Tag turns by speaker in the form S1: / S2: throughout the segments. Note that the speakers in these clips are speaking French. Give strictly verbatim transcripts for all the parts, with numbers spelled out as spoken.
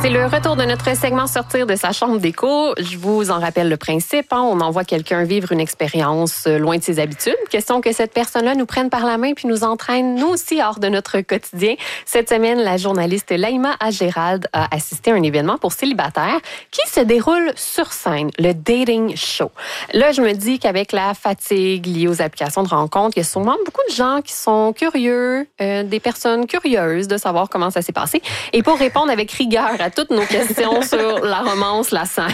S1: C'est le retour de notre segment Sortir de sa chambre d'écho. Je vous en rappelle le principe. Hein? On envoie quelqu'un vivre une expérience loin de ses habitudes. Question que cette personne-là nous prenne par la main puis nous entraîne, nous aussi, hors de notre quotidien. Cette semaine, la journaliste Laïma Agérald a assisté à un événement pour célibataires qui se déroule sur scène, le Dating Show. Là, je me dis qu'avec la fatigue liée aux applications de rencontres, il y a sûrement beaucoup de gens qui sont curieux, euh, des personnes curieuses de savoir comment ça s'est passé. Et pour répondre avec rigueur à toutes nos questions sur la romance, la scène,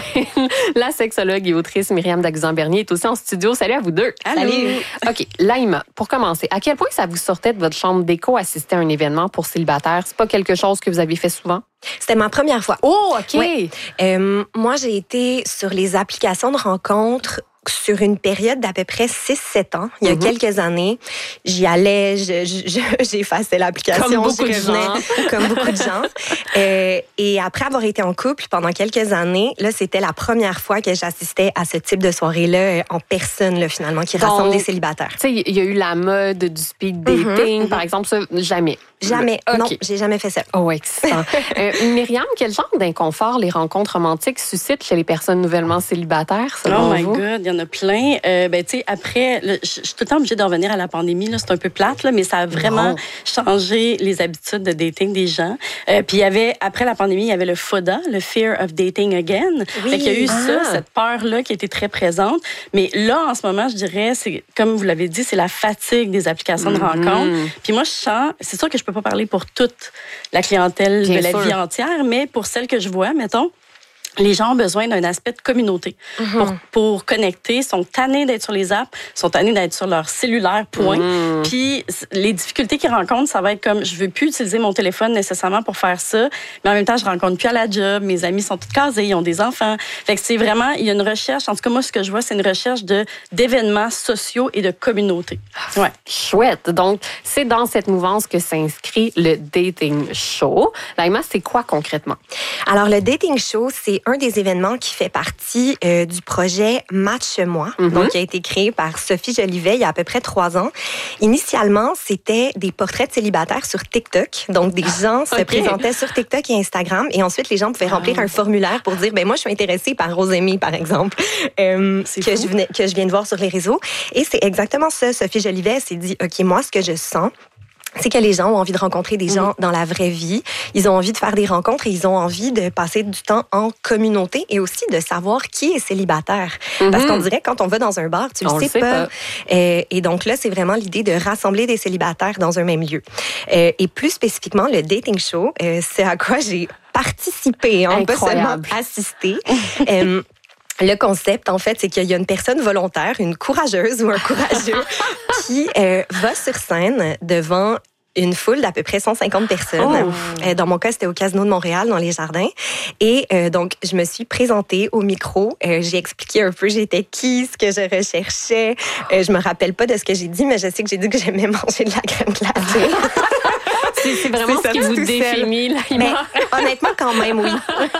S1: la sexologue et autrice Myriam Daguzan-Bernier est aussi en studio. Salut à vous deux.
S2: Allô. Salut.
S1: OK, Laïma, pour commencer, à quel point ça vous sortait de votre chambre d'écho assister à un événement pour célibataires? C'est pas quelque chose que vous avez fait souvent?
S2: C'était ma première fois.
S1: Oh, OK.
S2: Ouais. Euh, moi, j'ai été sur les applications de rencontres sur une période d'à peu près six sept ans, il y a mm-hmm. quelques années. J'y allais, je, je, j'effaçais l'application.
S1: Comme beaucoup de gens.
S2: Comme beaucoup de gens. Euh, et après avoir été en couple pendant quelques années, là, c'était la première fois que j'assistais à ce type de soirée-là en personne, là, finalement, qui
S1: Donc,
S2: rassemble des célibataires.
S1: Tu sais, il y a eu la mode du speed dating, mm-hmm. par exemple, ça, jamais.
S2: Jamais.
S1: Okay.
S2: Non, j'ai jamais fait ça.
S1: Oh, excitant. euh, Myriam, quel genre d'inconfort les rencontres romantiques suscitent chez les personnes nouvellement célibataires, selon
S3: Oh my
S1: vous?
S3: God, il y en a plein. Euh, ben, tu sais, après, je suis tout le temps obligée d'en revenir à la pandémie. Là, c'est un peu plate, là, mais ça a vraiment
S1: non.
S3: changé les habitudes de dating des gens. Euh, puis il y avait, après la pandémie, il y avait le FODA, le Fear of Dating Again.
S2: Oui.
S3: Fait qu'il y a eu
S1: ah.
S3: ça, cette peur-là qui était très présente. Mais là, en ce moment, je dirais, c'est comme vous l'avez dit, c'est la fatigue des applications de
S1: mm-hmm.
S3: rencontres. Puis moi, je sens, c'est sûr que je peux pas parler pour toute la clientèle
S1: Bien
S3: de la
S1: sûr.
S3: vie entière, mais pour celle que je vois, mettons, les gens ont besoin d'un aspect de communauté mm-hmm. pour, pour connecter. Ils sont tannés d'être sur les apps, ils sont tannés d'être sur leur cellulaire, point. Mm. Puis les difficultés qu'ils rencontrent, ça va être comme, je veux plus utiliser mon téléphone nécessairement pour faire ça, mais en même temps, je rencontre plus à la job, mes amis sont tous casés, ils ont des enfants. Fait que c'est vraiment, il y a une recherche, en tout cas moi, ce que je vois, c'est une recherche de, d'événements sociaux et de communauté.
S1: Ouais. Chouette. Donc, c'est dans cette mouvance que s'inscrit le Dating Show. Laïma, c'est quoi concrètement?
S2: Alors, le Dating Show, c'est un des événements qui fait partie euh, du projet Match-moi, mm-hmm. donc qui a été créé par Sophie Jolivet il y a à peu près trois ans. Initialement, c'était des portraits de célibataires sur TikTok. Donc, des gens se okay. présentaient sur TikTok et Instagram et ensuite, les gens pouvaient remplir ah. un formulaire pour dire, ben moi, je suis intéressée par Rosémie, par exemple, euh, que, je venais, que je viens de voir sur les réseaux. Et c'est exactement ça. Sophie Jolivet s'est dit, OK, moi, ce que je sens, c'est que les gens ont envie de rencontrer des gens mmh. dans la vraie vie. Ils ont envie de faire des rencontres et ils ont envie de passer du temps en communauté et aussi de savoir qui est célibataire. Mmh. Parce qu'on dirait, quand on va dans un bar, tu
S1: on
S2: le sais,
S1: sais
S2: pas.
S1: pas.
S2: Euh, et donc là, c'est vraiment l'idée de rassembler des célibataires dans un même lieu. Euh, et plus spécifiquement, le Dating Show, euh, c'est à quoi j'ai participé, hein, pas seulement assisté. euh, Le concept, en fait, c'est qu'il y a une personne volontaire, une courageuse ou un courageux, qui euh, va sur scène devant une foule d'à peu près cent cinquante personnes. Oh. Euh, dans mon cas, c'était au Casino de Montréal, dans les Jardins. Et euh, donc, je me suis présentée au micro. Euh, j'ai expliqué un peu j'étais qui, ce que je recherchais. Euh, je me rappelle pas de ce que j'ai dit, mais je sais que j'ai dit que j'aimais manger de la crème glacée.
S1: C'est, c'est vraiment c'est ce qui vous définit, là.
S2: Mais honnêtement, quand même, oui.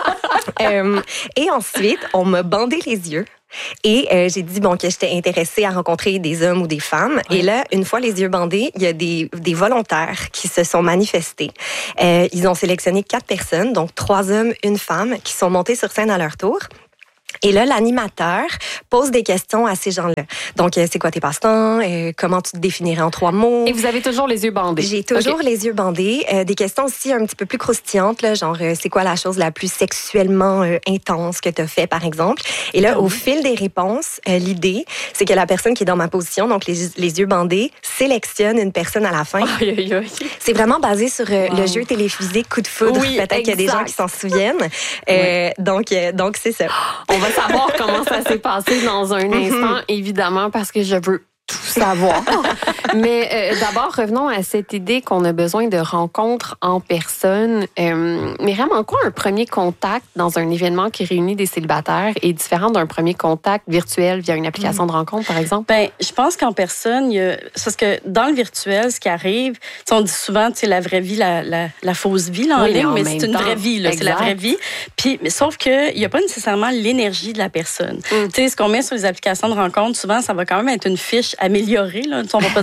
S2: euh, et ensuite, on m'a bandé les yeux. Et euh, j'ai dit bon que j'étais intéressée à rencontrer des hommes ou des femmes. Oui. Et là, une fois les yeux bandés, il y a des, des volontaires qui se sont manifestés. Euh, ils ont sélectionné quatre personnes, donc trois hommes, une femme, qui sont montés sur scène à leur tour. Et là, l'animateur pose des questions à ces gens-là. Donc, euh, c'est quoi tes passe-temps? Euh, comment tu te définirais en trois mots?
S1: Et vous avez toujours les yeux bandés?
S2: J'ai toujours
S1: okay.
S2: les yeux bandés. Euh, des questions aussi un petit peu plus croustillantes, là, genre, euh, c'est quoi la chose la plus sexuellement euh, intense que tu as fait, par exemple? Et là, oh. au fil des réponses, euh, l'idée, c'est que la personne qui est dans ma position, donc les, les yeux bandés, sélectionne une personne à la fin.
S1: Aïe, aïe, aïe.
S2: C'est vraiment basé sur euh,
S1: wow.
S2: le jeu télévisé Coup de foudre.
S1: Oui,
S2: peut-être qu'il y a des gens qui s'en souviennent. Euh, oui. Donc, euh, donc c'est ça.
S1: On va savoir comment ça s'est passé dans un instant, mm-hmm. évidemment, parce que je veux tout savoir. Mais euh, d'abord, revenons à cette idée qu'on a besoin de rencontres en personne. Euh, Myriam, en quoi un premier contact dans un événement qui réunit des célibataires est différent d'un premier contact virtuel via une application mm. de rencontre, par exemple?
S3: Ben, je pense qu'en personne, il y a... c'est parce que dans le virtuel, ce qui arrive, on dit souvent, tu sais, la vraie vie, la, la, la fausse vie là, en oui, ligne, mais c'est une temps. vraie vie, là, c'est la vraie vie. Puis, mais sauf qu'il n'y a pas nécessairement l'énergie de la personne. Mm. Tu sais, ce qu'on met sur les applications de rencontre, souvent, ça va quand même être une fiche améliorée. Là. On va pas dire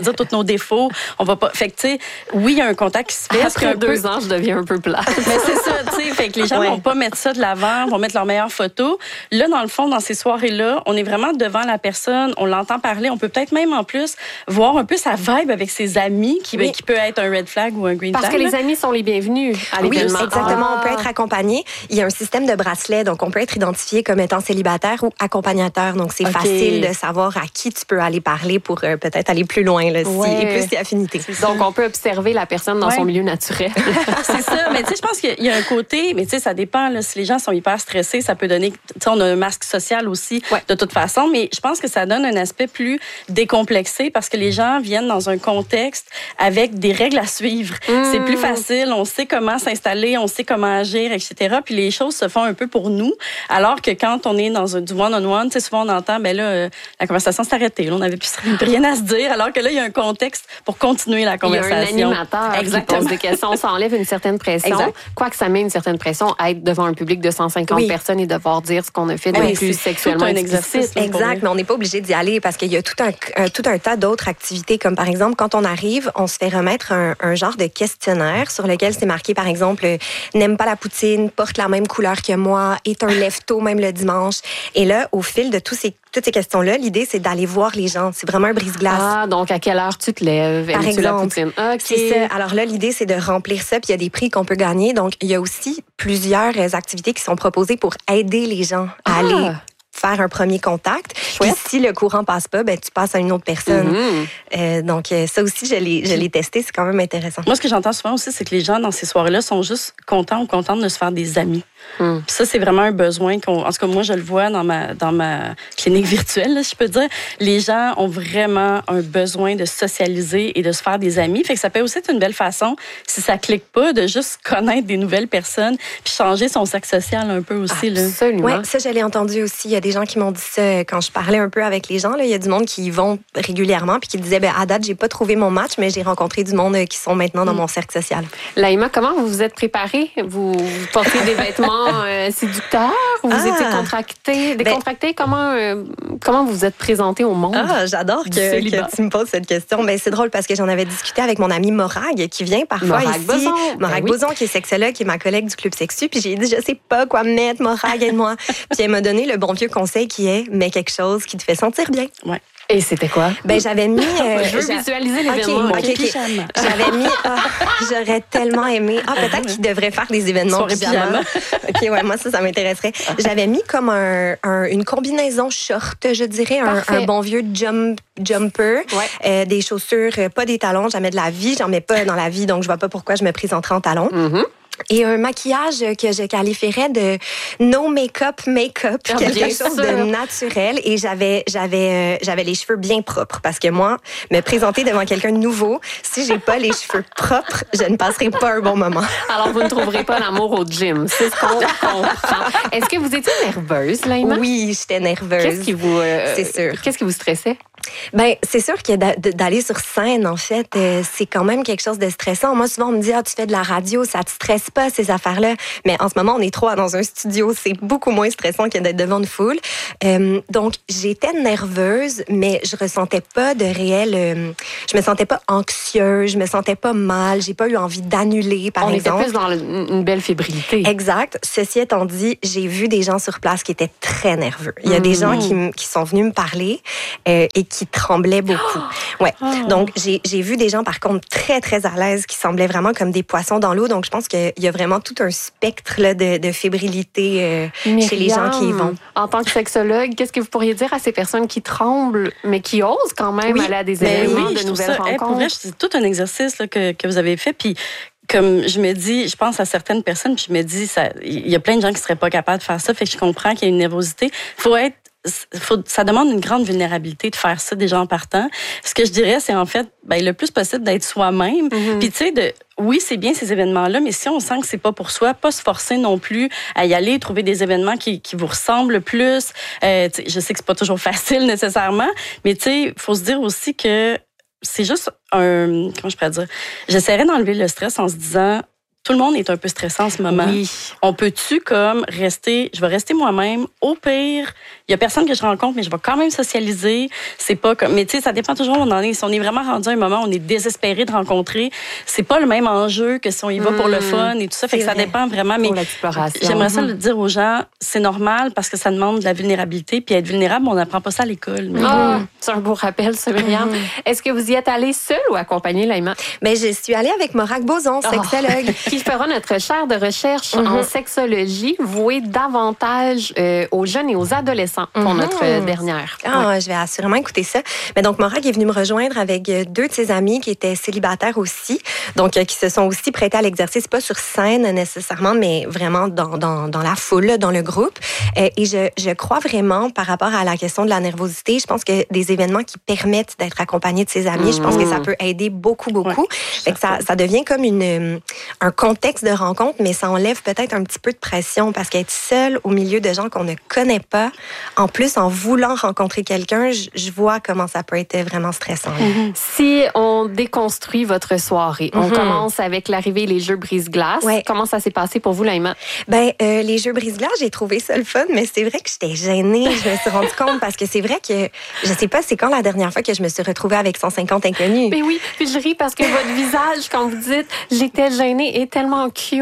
S3: dire tous nos défauts. On va pas. Fait que, tu sais, oui, il y a un contact qui se fait.
S1: Après deux peu... ans, je deviens un peu plate.
S3: Mais c'est ça, tu sais. Fait que les gens
S2: ouais.
S3: vont pas mettre ça de l'avant, vont mettre leurs meilleures photos. Là, dans le fond, dans ces soirées-là, on est vraiment devant la personne, on l'entend parler. On peut peut-être même, en plus, voir un peu sa vibe avec ses amis, qui, oui. qui peut être un red flag ou un green
S1: Parce
S3: flag.
S1: Parce que là. les amis sont les bienvenus à l'événement.
S2: Oui, exactement. Ah. On peut être accompagné. Il y a un système de bracelet, donc on peut être identifié comme étant célibataire ou accompagnateur. Donc, c'est okay. facile de savoir à qui tu peux aller parler pour euh, peut-être aller plus loin, là,
S1: ouais.
S2: si, et plus si affinité.
S1: Donc, on peut observer la personne dans ouais. son milieu naturel.
S3: C'est ça. Mais tu sais, je pense qu'il y a un côté, mais tu sais, ça dépend. Là, si les gens sont hyper stressés, ça peut donner, tu sais, on a un masque social aussi, ouais. de toute façon, mais je pense que ça donne un aspect plus décomplexé parce que les gens viennent dans un contexte avec des règles à suivre. Mmh. C'est plus facile, on sait comment s'installer, on sait comment agir, et cetera. Puis les choses se font un peu pour nous, alors que quand on est dans un, du one-on-one, tu sais, souvent on entend, ben là, euh, la conversation s'est arrêtée. Là, on n'avait plus rien à se dire, alors que là, il y a un contexte pour continuer la conversation.
S1: Il y a un animateur Exactement. qui pose des questions. Ça enlève une certaine pression. Exact. Quoique ça met une certaine pression à être devant un public de cent cinquante oui. personnes et devoir dire ce qu'on a fait de oui, plus sexuellement
S3: un exercice.
S2: Exact, mais on n'est pas obligé d'y aller parce qu'il y a tout un, un, tout un tas d'autres activités, comme par exemple, quand on arrive, on se fait remettre un, un genre de questionnaire sur lequel c'est marqué, par exemple, n'aime pas la poutine, porte la même couleur que moi, est un lève-tôt même le dimanche. Et là, au fil de tous ces toutes ces questions-là, l'idée, c'est d'aller voir les gens. C'est vraiment un brise-glace.
S1: Ah, donc à quelle heure tu te lèves?
S2: Par exemple.
S1: La poutine? Okay.
S2: C'est ça. Alors là, l'idée, c'est de remplir ça, puis il y a des prix qu'on peut gagner. Donc, il y a aussi plusieurs activités qui sont proposées pour aider les gens à ah. aller faire un premier contact. Puis si le courant passe pas, ben tu passes à une autre personne. Mm-hmm. Euh, donc ça aussi, je l'ai, je l'ai testé, c'est quand même intéressant.
S3: Moi, ce que j'entends souvent aussi, c'est que les gens dans ces soirées-là sont juste contents ou contentes de se faire des amis. Mm. Puis ça, c'est vraiment un besoin qu'on, en tout cas moi, je le vois dans ma dans ma clinique virtuelle, là, si je peux dire. Les gens ont vraiment un besoin de socialiser et de se faire des amis. Fait que ça peut aussi être une belle façon, si ça clique pas, de juste connaître des nouvelles personnes, puis changer son cercle social un peu aussi.
S2: Absolument. Oui, ça, je l'ai entendu aussi. Il y a des gens qui m'ont dit ça quand je parlais un peu avec les gens. Là, il y a du monde qui y vont régulièrement puis qui disaient, ben à date, j'ai pas trouvé mon match, mais j'ai rencontré du monde qui sont maintenant dans mm. mon cercle social.
S1: Laïma, comment vous vous êtes préparée? Vous portez des vêtements euh, séducteurs? Vous ah. étiez contractée? Décontractée? Ben, comment, euh, comment vous vous êtes présentée au monde?
S2: Ah, j'adore que, que tu me poses cette question. Ben, c'est drôle parce que j'en avais discuté avec mon amie Morag qui vient parfois
S1: Morag
S2: ici.
S1: Boson.
S2: Morag
S1: ben
S2: Boson,
S1: oui.
S2: qui est sexologue, qui est ma collègue du Club Sexu. Puis j'ai dit, je sais pas quoi mettre, Morag, aide-moi. Puis elle m'a donné le bon vieux conseil qui est, mets quelque chose qui te fait sentir bien.
S3: Ouais.
S1: Et c'était quoi?
S2: Ben j'avais mis. Euh,
S1: je veux visualiser l'événement.
S2: Okay, okay, okay. J'avais mis. Oh, j'aurais tellement aimé. Ah, peut-être qu'ils devraient faire des événements pyjama. Ok, ouais, moi ça, ça m'intéresserait. J'avais mis comme un, un une combinaison short, je dirais, un, un bon vieux jump jumper,
S1: ouais.
S2: euh, des chaussures, pas des talons. J'en mets de la vie, j'en mets pas dans la vie, donc je vois pas pourquoi je me présenterais en talons.
S1: Mm-hmm.
S2: Et un maquillage que je qualifierais de no make-up, make-up,
S1: ah,
S2: quelque chose sûr. de naturel. Et j'avais, j'avais, euh, j'avais les cheveux bien propres parce que moi, me présenter devant quelqu'un de nouveau, si j'ai pas les cheveux propres, je ne passerai pas un bon moment.
S1: Alors, vous ne trouverez pas l'amour au gym. C'est ce qu'on comprend. Est-ce que vous étiez nerveuse, Laïma?
S2: Oui, j'étais nerveuse.
S1: Qu'est-ce qui vous, euh,
S2: c'est sûr.
S1: Qu'est-ce qui vous stressait?
S2: Ben, c'est sûr que d'aller sur scène, en fait, euh, c'est quand même quelque chose de stressant. Moi, souvent, on me dit, ah, tu fais de la radio, ça te stresse pas, ces affaires-là. Mais en ce moment, on est trois dans un studio. C'est beaucoup moins stressant que d'être devant une foule. Euh, donc, j'étais nerveuse, mais je ressentais pas de réel... Euh, je me sentais pas anxieuse, je me sentais pas mal, j'ai pas eu envie d'annuler, par
S1: on
S2: exemple.
S1: On était plus dans le, une belle fébrilité.
S2: Exact. Ceci étant dit, j'ai vu des gens sur place qui étaient très nerveux. Il y a mmh. des gens qui, qui sont venus me parler euh, et qui tremblaient beaucoup. Ouais. Oh. Donc, j'ai, j'ai vu des gens, par contre, très, très à l'aise, qui semblaient vraiment comme des poissons dans l'eau. Donc, je pense qu'il y a vraiment tout un spectre là, de, de fébrilité euh, chez les gens qui y vont.
S1: En tant que sexologue, qu'est-ce que vous pourriez dire à ces personnes qui tremblent, mais qui osent quand même oui. aller à des événements,
S3: oui,
S1: de nouvelles ça, rencontres? Pour
S3: vrai, c'est tout un exercice là, que, que vous avez fait. Puis, comme je me dis, je pense à certaines personnes, puis je me dis, il y a plein de gens qui seraient pas capables de faire ça. Fait que je comprends qu'il y a une nervosité. Faut être Faut, ça demande une grande vulnérabilité de faire ça déjà en partant. Ce que je dirais, c'est en fait, ben, le plus possible d'être soi-même. Mm-hmm. Puis tu sais, de oui, c'est bien ces événements-là, mais si on sent que c'est pas pour soi, pas se forcer non plus à y aller, trouver des événements qui, qui vous ressemblent plus. Euh, je sais que c'est pas toujours facile nécessairement, mais tu sais, faut se dire aussi que c'est juste un, comment je pourrais dire, j'essaierais d'enlever le stress en se disant, tout le monde est un peu stressant en ce moment.
S1: Oui.
S3: On peut-tu comme rester, je vais rester moi-même. Au pire, il y a personne que je rencontre, mais je vais quand même socialiser. C'est pas comme, mais tu sais, ça dépend toujours où on en est. Si on est vraiment rendu à un moment où on est désespéré de rencontrer, c'est pas le même enjeu que si on y va mmh. pour le fun et tout ça. Fait que ça dépend vraiment. Mais j'aimerais ça le dire aux gens, c'est normal parce que ça demande de la vulnérabilité. Puis être vulnérable, on n'apprend pas ça à l'école. Mais...
S1: Oh, c'est un beau rappel, ça, Myriam. Mmh. Est-ce que vous y êtes allée seule ou accompagnée, Laïma?
S2: Ben, je suis allée avec Morag Boson, sexologue.
S1: Oh. Qui fera notre chaire de recherche mmh. en sexologie, vouée davantage euh, aux jeunes et aux adolescents pour mmh. notre euh, dernière.
S2: Ah, ouais. Je vais assurément écouter ça. Mais donc, Morag est venue me rejoindre avec deux de ses amis qui étaient célibataires aussi, donc euh, qui se sont aussi prêtés à l'exercice, pas sur scène nécessairement, mais vraiment dans, dans, dans la foule, dans le groupe. Euh, et je, je crois vraiment, par rapport à la question de la nervosité, je pense que des événements qui permettent d'être accompagné de ses amis, mmh. je pense que ça peut aider beaucoup, beaucoup. Ouais, fait que ça, ça devient comme une, un contexte de rencontre, mais ça enlève peut-être un petit peu de pression parce qu'être seul au milieu de gens qu'on ne connaît pas, en plus, en voulant rencontrer quelqu'un, je, je vois comment ça peut être vraiment stressant.
S1: Mm-hmm. Si on déconstruit votre soirée, mm-hmm. on commence avec l'arrivée Les Jeux Brise-Glace. Ouais. Comment ça s'est passé pour vous, Laïma?
S2: Ben, euh, Les Jeux Brise-Glace, j'ai trouvé ça le fun, mais c'est vrai que j'étais gênée. Je me suis rendu compte parce que c'est vrai que je sais pas c'est quand la dernière fois que je me suis retrouvée avec cent cinquante inconnus.
S1: Mais oui, puis je ris parce que votre visage, quand vous dites « j'étais gênée », est tellement cute.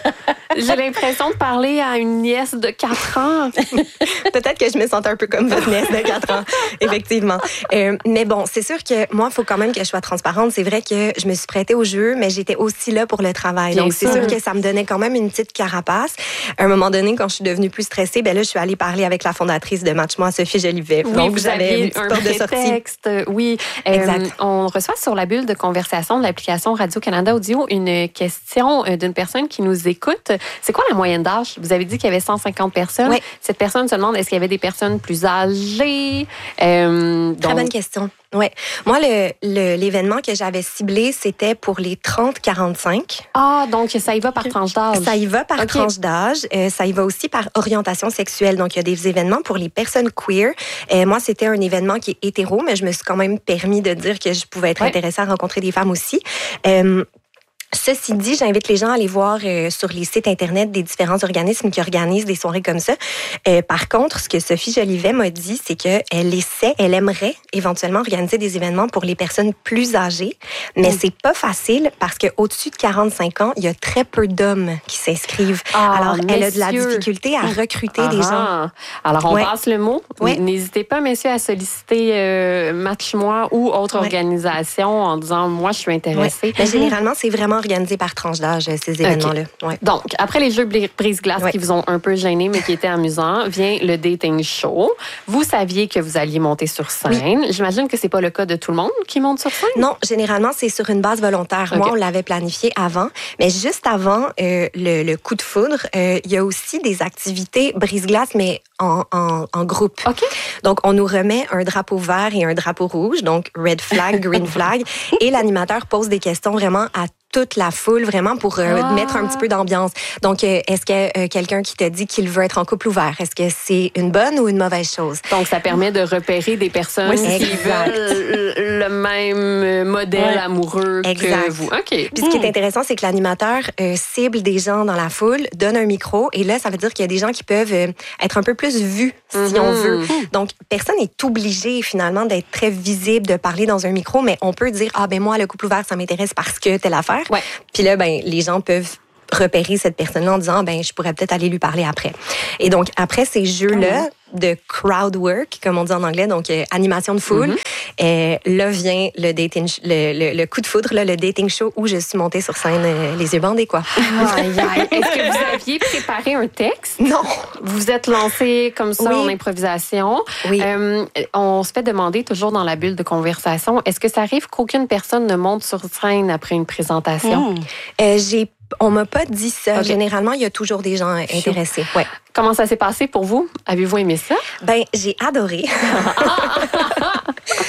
S1: J'ai l'impression de parler à une nièce de quatre ans.
S2: Peut-être que je me sentais un peu comme votre nièce de quatre ans, effectivement. Euh, mais bon, c'est sûr que moi, il faut quand même que je sois transparente. C'est vrai que je me suis prêtée au jeu, mais j'étais aussi là pour le travail. Bien Donc, sûr. C'est sûr que ça me donnait quand même une petite carapace. À un moment donné, quand je suis devenue plus stressée, ben là, je suis allée parler avec la fondatrice de Match Moi, Sophie Jolivet.
S1: Oui,
S2: Donc,
S1: vous avez un prétexte. Oui, exact. Euh, on reçoit sur la bulle de conversation de l'application Radio-Canada Audio une question d'une personne qui nous écoute. C'est quoi la moyenne d'âge? Vous avez dit qu'il y avait cent cinquante personnes.
S2: Oui.
S1: Cette personne se demande, est-ce qu'il y avait des personnes plus âgées? Euh,
S2: donc... Très bonne question. Ouais. Moi, le, le, l'événement que j'avais ciblé, c'était pour les trente à quarante-cinq.
S1: Ah, donc ça y va par tranche d'âge.
S2: Ça y va par okay. tranche d'âge. Euh, ça y va aussi par orientation sexuelle. Donc, il y a des événements pour les personnes queer. Euh, moi, c'était un événement qui est hétéro, mais je me suis quand même permis de dire que je pouvais être ouais. intéressée à rencontrer des femmes aussi. Euh, Ceci dit, j'invite les gens à aller voir euh, sur les sites Internet des différents organismes qui organisent des soirées comme ça. Euh, par contre, ce que Sophie Jolivet m'a dit, c'est qu'elle essaie, elle aimerait éventuellement organiser des événements pour les personnes plus âgées, mais mmh. c'est pas facile parce qu'au-dessus de quarante-cinq ans, il y a très peu d'hommes qui s'inscrivent. Ah, Alors, messieurs. Elle a de la difficulté à recruter ah, des gens.
S1: Alors, on
S2: ouais.
S1: passe le mot. Ouais. N'hésitez pas, messieurs, à solliciter euh, Match Moi ou autre ouais. organisation en disant, moi, je suis intéressée.
S2: Ouais. Mais généralement, c'est vraiment organisé par tranche d'âge, ces événements-là.
S1: Okay.
S2: Ouais.
S1: Donc, après les Jeux Brise-Glace ouais. qui vous ont un peu gêné, mais qui étaient amusants, vient le dating show. Vous saviez que vous alliez monter sur scène. Oui. J'imagine que c'est pas le cas de tout le monde qui monte sur scène?
S2: Non, généralement, c'est sur une base volontaire. Okay. Moi, on l'avait planifié avant. Mais juste avant euh, le, le coup de foudre, euh, il y a aussi des activités Brise-Glace, mais en, en, en groupe.
S1: Okay.
S2: Donc, on nous remet un drapeau vert et un drapeau rouge, donc red flag, green flag, et l'animateur pose des questions vraiment à toute la foule, vraiment pour euh, ah. mettre un petit peu d'ambiance. Donc, euh, est-ce que euh, quelqu'un qui te dit qu'il veut être en couple ouvert, est-ce que c'est une bonne ou une mauvaise chose?
S1: Donc, ça permet de repérer des personnes oui, qui veulent le même modèle ouais. amoureux exact. Que vous. OK.
S2: Puis, ce qui est intéressant, c'est que l'animateur euh, cible des gens dans la foule, donne un micro, et là, ça veut dire qu'il y a des gens qui peuvent euh, être un peu plus vus, si mm-hmm. on veut. Donc, personne n'est obligé, finalement, d'être très visible, de parler dans un micro, mais on peut dire, ah, ben moi, le couple ouvert, ça m'intéresse parce que telle affaire. Ouais. Puis là, ben, les gens peuvent repérer cette personne-là en disant, ben, je pourrais peut-être aller lui parler après. Et donc, après ces jeux-là, de crowd work, comme on dit en anglais, donc euh, animation de foule. Mm-hmm. euh, là vient le dating, le, le, le coup de foudre, là, le dating show où je suis montée sur scène, euh, les yeux bandés, quoi.
S1: Aïe, aïe. Est-ce que vous aviez préparé un texte?
S2: Non.
S1: Vous êtes lancé comme ça oui. en improvisation.
S2: Oui.
S1: Euh, on se fait demander toujours dans la bulle de conversation, est-ce que ça arrive qu'aucune personne ne monte sur scène après une présentation?
S2: Mm. Euh, j'ai On m'a pas dit ça. Okay. Généralement, il y a toujours des gens intéressés. Ouais.
S1: Comment ça s'est passé pour vous? Avez-vous aimé ça?
S2: Ben, j'ai adoré.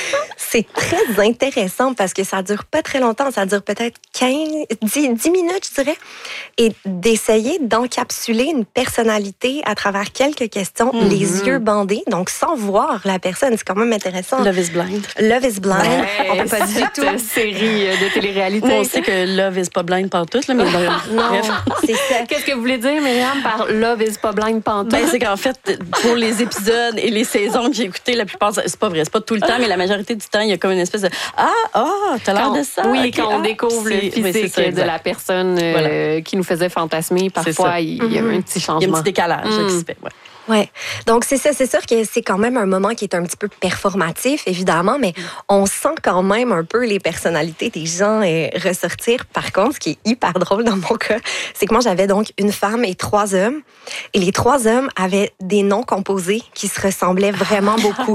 S2: C'est très intéressant parce que ça dure pas très longtemps. Ça dure peut-être quinze, dix, dix minutes, je dirais. Et d'essayer d'encapsuler une personnalité à travers quelques questions, mm-hmm. les yeux bandés, donc sans voir la personne. C'est quand même intéressant.
S3: Love is Blind.
S2: Love is Blind.
S1: Ouais,
S2: on peut pas du tout.
S1: Cette série de télé-réalité.
S3: Moi, on sait que Love is pas blind pantoute, là, mais
S2: non, c'est ça.
S1: Qu'est-ce que vous voulez dire, Myriam, par Love is pas blind pantoute?
S3: Ben, c'est qu'en fait, pour les épisodes et les saisons que j'ai écoutées, la plupart, c'est pas vrai, c'est pas tout le temps, mais la majorité du temps, il y a comme une espèce de ah, ah, oh, t'as l'air de ça.
S1: Oui,
S3: okay,
S1: quand on
S3: ah,
S1: découvre le physique oui, ça, de la personne euh, voilà. qui nous faisait fantasmer, parfois, il y a mm-hmm. un petit changement.
S3: Il y a un petit décalage
S1: mm.
S3: qui se fait, ouais.
S2: Ouais. Donc, c'est ça. C'est sûr que c'est quand même un moment qui est un petit peu performatif, évidemment, mais on sent quand même un peu les personnalités des gens euh, ressortir. Par contre, ce qui est hyper drôle dans mon cas, c'est que moi, j'avais donc une femme et trois hommes. Et les trois hommes avaient des noms composés qui se ressemblaient vraiment beaucoup.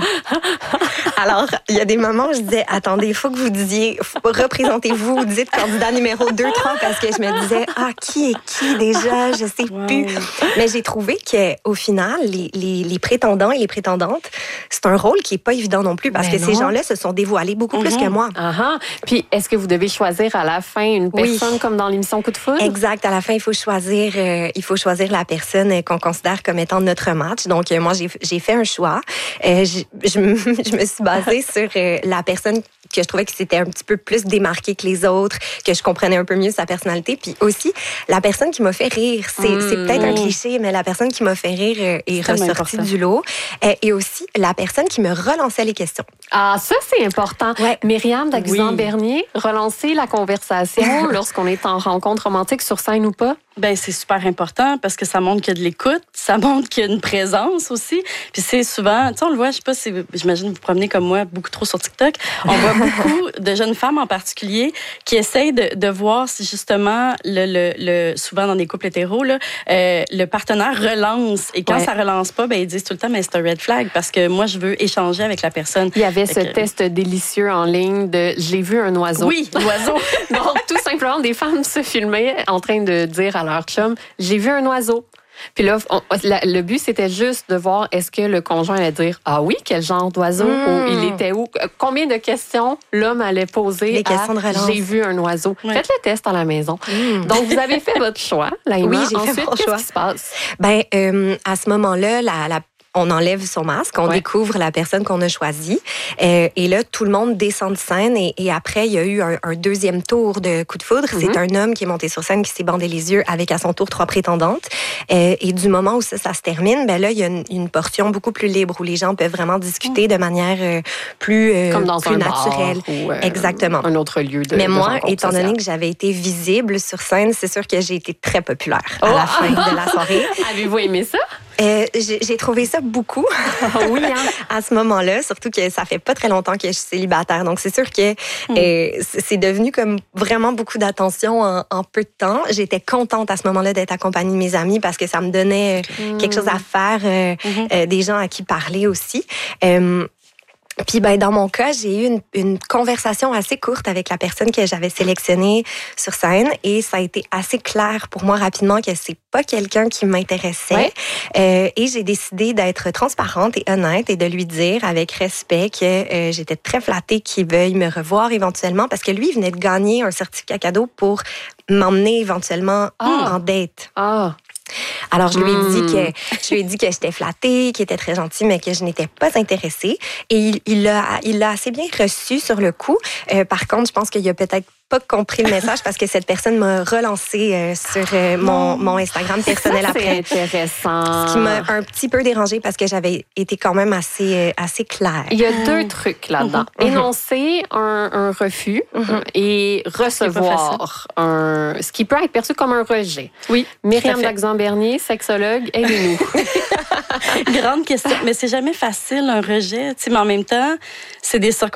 S2: Alors, il y a des moments où je disais, attendez, il faut que vous disiez, représentez-vous, dites candidat numéro deux, trois, parce que je me disais, ah, qui est qui déjà? Je sais wow. plus. Mais j'ai trouvé qu'au final, Les, les, les prétendants et les prétendantes, c'est un rôle qui n'est pas évident non plus parce Mais que non. ces gens-là se sont dévoilés beaucoup mm-hmm. plus que moi.
S1: Uh-huh. Puis, est-ce que vous devez choisir à la fin une personne oui. comme dans l'émission Coup de foudre?
S2: Exact. À la fin, il faut choisir, euh, il faut choisir la personne qu'on considère comme étant notre match. Donc, euh, moi, j'ai, j'ai fait un choix. Euh, je, je, je me suis basée sur euh, la personne que je trouvais que c'était un petit peu plus démarqué que les autres, que je comprenais un peu mieux sa personnalité. Puis aussi, la personne qui m'a fait rire. C'est, mmh. c'est peut-être un cliché, mais la personne qui m'a fait rire euh, est c'est ressortie du lot. Euh, et aussi, la personne qui me relançait les questions.
S1: Ah, ça, c'est important.
S2: Ouais.
S1: Myriam Daguzan-Bernier, relancer la conversation lorsqu'on est en rencontre romantique sur scène ou pas?
S3: Ben c'est super important parce que ça montre qu'il y a de l'écoute, ça montre qu'il y a une présence aussi. Puis c'est souvent, tu sais, on le voit, je sais pas si, j'imagine vous promenez comme moi beaucoup trop sur TikTok, on voit beaucoup de jeunes femmes en particulier qui essayent de, de voir si justement, le, le, le, souvent dans des couples hétéros, là, euh, le partenaire relance. Et quand ouais. ça relance pas, ben ils disent tout le temps, mais c'est un red flag parce que moi, je veux échanger avec la personne.
S1: Il y avait ce que... test délicieux en ligne de « j'ai vu un oiseau ».
S3: Oui, l'oiseau.
S1: Donc, tout simplement, des femmes se filmaient en train de dire à leur chum, j'ai vu un oiseau. Puis là, on, la, le but, c'était juste de voir est-ce que le conjoint allait dire ah oui, quel genre d'oiseau, mmh. ou il était où, combien de questions l'homme allait poser.
S2: Les questions
S1: à,
S2: de relance.
S1: J'ai vu un oiseau.
S3: Ouais.
S1: Faites le test à la maison. Mmh. Donc, vous avez fait votre choix, Laïma.
S2: Oui, j'ai
S1: Ensuite,
S2: fait mon
S1: qu'est-ce
S2: choix.
S1: qui se passe?
S2: Ben, euh, à ce moment-là, la, la on enlève son masque, on ouais. découvre la personne qu'on a choisie. Euh, et là, tout le monde descend de scène. Et, et après, il y a eu un, un deuxième tour de Coup de foudre. Mm-hmm. C'est un homme qui est monté sur scène, qui s'est bandé les yeux avec à son tour trois prétendantes. Euh, et du moment où ça, ça se termine, ben là, il y a une, une portion beaucoup plus libre où les gens peuvent vraiment discuter mm. de manière euh, plus, euh,
S1: Comme dans
S2: plus
S1: un
S2: naturelle.
S1: Bar ou, euh,
S2: Exactement.
S1: Un autre lieu de
S2: Mais
S1: de
S2: moi, étant
S1: sociale.
S2: donné que j'avais été visible sur scène, c'est sûr que j'ai été très populaire
S1: oh.
S2: à la fin de la soirée.
S1: Avez-vous aimé ça?
S2: Euh, j'ai, j'ai trouvé ça beaucoup.
S1: Oui, hein?
S2: À ce moment-là, surtout que ça fait pas très longtemps que je suis célibataire. Donc, c'est sûr que mm. euh, c'est devenu comme vraiment beaucoup d'attention en, en peu de temps. J'étais contente à ce moment-là d'être accompagnée de mes amis parce que ça me donnait mm. quelque chose à faire, euh, mm-hmm. euh, des gens à qui parler aussi. Euh, Puis ben dans mon cas, j'ai eu une, une conversation assez courte avec la personne que j'avais sélectionnée sur scène et ça a été assez clair pour moi rapidement que c'est pas quelqu'un qui m'intéressait. Ouais. Euh, et j'ai décidé d'être transparente et honnête et de lui dire avec respect que euh, j'étais très flattée qu'il veuille me revoir éventuellement parce que lui il venait de gagner un certificat cadeau pour m'emmener éventuellement ah. en date.
S1: Ah.
S2: Alors, je lui ai dit que je lui ai dit que j'étais flattée, qu'il était très gentil, mais que je n'étais pas intéressée. Et il, il l'a, il l'a assez bien reçu sur le coup. Euh, par contre, je pense qu'il a peut-être pas compris le message parce que cette personne m'a relancé euh, sur euh, mon, mon Instagram personnel
S1: ça,
S2: après.
S1: C'est intéressant.
S2: Ce qui m'a un petit peu dérangée parce que j'avais été quand même assez, euh, assez claire.
S1: Il y a deux trucs là-dedans. Mm-hmm. Énoncer un, un refus mm-hmm. et recevoir un, ce qui peut être perçu comme un rejet.
S3: Oui.
S1: Myriam Daguzan-Bernier, sexologue, aidez-nous.
S3: Grande question. Mais c'est jamais facile, un rejet. Mais en même temps, c'est des circonstances